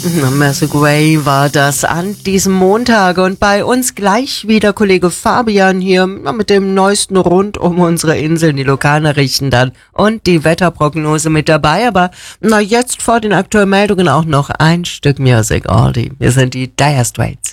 Massive Way war das an diesem Montag und bei uns gleich wieder Kollege Fabian hier mit dem Neuesten rund um unsere Inseln, die Lokalnachrichten dann und die Wetterprognose mit dabei. Aber jetzt vor den aktuellen Meldungen auch noch ein Stück Music Oldie. Wir sind die Dire Straits.